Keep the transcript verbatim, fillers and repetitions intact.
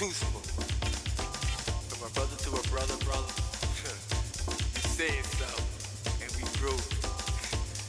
Too smooth. From a brother to a brother, brother. You say it so, and we groove.